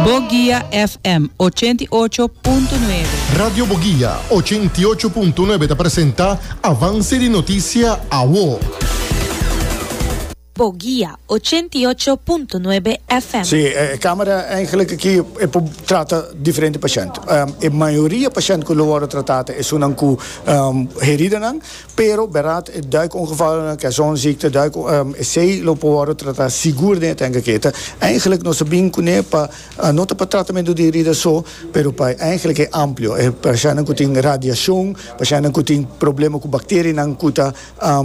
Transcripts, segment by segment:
Boguía FM 88.9. Radio Boguía 88.9 te presenta Avance de Noticia AWO. Boguía 88.9 FM. Sim, a Câmara eigenlijk aqui trata diferente pacientes. A maioria pacientes que worden tratados é zo'n ku herinnering, pero berat duikongevallen, que zo'n ziekte duik sei lopen worden tratados seguro dentro da keta. Eigenlijk nós sabemos que para não para tratamento de herida só, pero para eigenlijk é amplo. É paciente que tem radiação, paciente que tem problema com bactérias, não que tá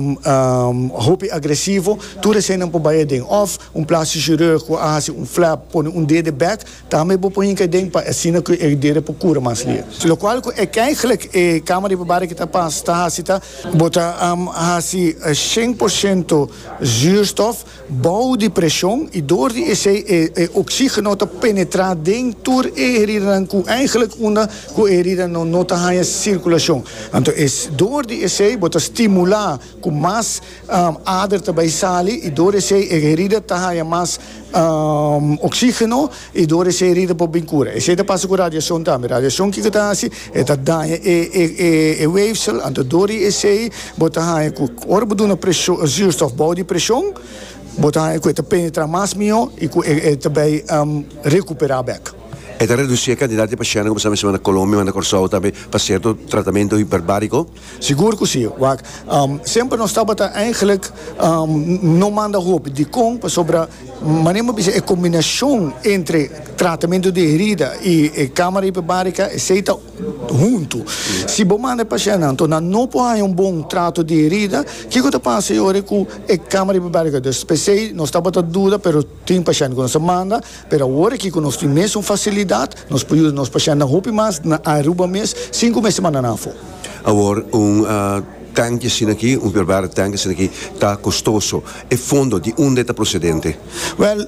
roupa agressivo, tudo zijn een paar dingen. Of een plastic chirurg, als een flap, een derde back, daarmee bepoen je denk pa assim que é derde por cura mais lia. Lo qual é eigenlijk a câmara de barriga que tá está cita, bota assim 100% zuurstof, bouw de pressão e door die esse oxigênio tá penetrar dentro e herida com eigenlijk onda com herida não tá haja circulação. Então es door die esse bota estimular com mais ader também sali e door esse herida tá haja mais oxigênio e door esse herida por bem cura. Esse da passa com radiação também. Radiação que tá assim é tá danha e weefsel então door esse bota haja com orbo do na pressão zuurstof bouw de pressão bota haja com tá penetrar mais mio e também recuperar back. E da reduzir a quantidade de pacientes como estamos na Colômbia, na Corsão, também para certo tratamento hiperbárico? Seguro que sim. Sempre nós estamos eigenlijk não manda roupa de com sobre a combinação entre tratamento de herida e câmara hiperbárica é feita junto. Se você manda paciente, então não pode haver bom trato de herida, o que está passando agora com a câmara hiperbárica? Nós estamos a dúvida, mas tem paciente que nós manda, mas agora que nós temos mesmo facilidade, nós podemos nos pacientes na roupa mais, na Aruba mesmo, 5 meses semana na fo. Agora, tanque assim aqui, hiperbárico tanque assim aqui, está custoso. É fundo de onde está procedente? Well,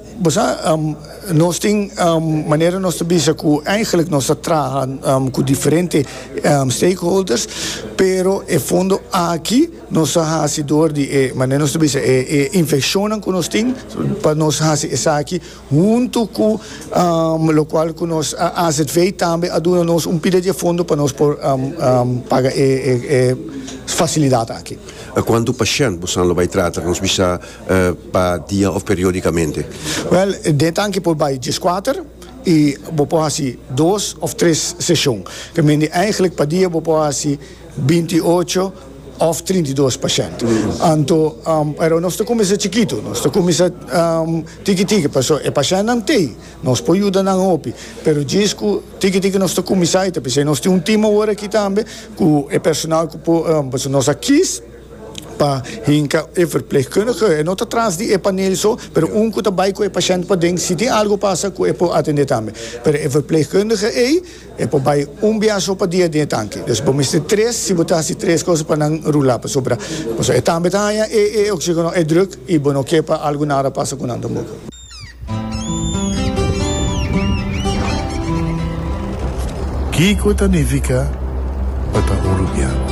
nós temos maneira nós sabemos que eigenlijk nós trabalhamos com diferentes stakeholders, pero é fundo aqui nós fazemos dor de maneira nós sabemos infecção que nós temos para nós fazer isso aqui junto com o qual que nós fazemos também a dona nós pedido de fundo para nós pagar facilidade aqui. Quanto paciente você vai tratar? Nós precisa para dia ou periodicamente? Well, dentro aqui por bij 4 e você 2 ou 3 sessões. Que mean eigenlijk para dia você 28 of 32 pacientes. Então, nós estamos chiquito, nós estamos tiki-tiki, o paciente não tem, nós podemos ajudar na OPI, mas diz que tiki-tiki nós estamos aí, porque nós temos time agora aqui também, com o personal que nós aqui, para hinka verpleegkundige en not atrás die paneel zo, pero que também com o paciente para denken se tem algo passa com o atender também. Pero o verpleegkundige para vai biaso para dia de tanque. Dus vamos ter 3, se botar 3 coisas para não rular para sobre. Então é também é oxigênio é druk e bom que para algo nada passa com nada boca. Kiko significa para Uruguai.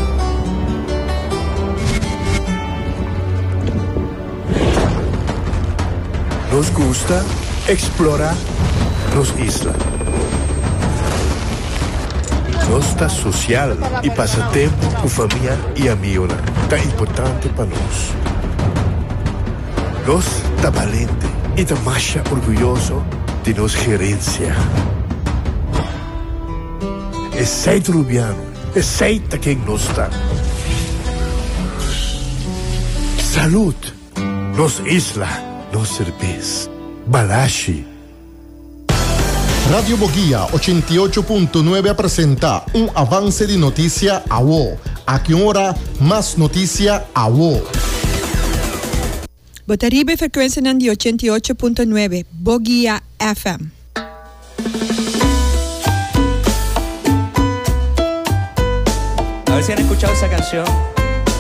Nos gusta explorar las islas. Nos está social y pasa tiempo con familia y amigos. Está importante para nos. Nos está valiente y está más orgulloso de nos gerencia. Es seito rubiano, es seita quien nos está. Salud, nos isla. Nos cerveza, Balashi. Radio Boguía 88.9 presenta un avance de noticia AWO. A que hora más noticia AWO. Botaribe frecuencia di 88.9 Boguía FM. A ver si han escuchado esa canción.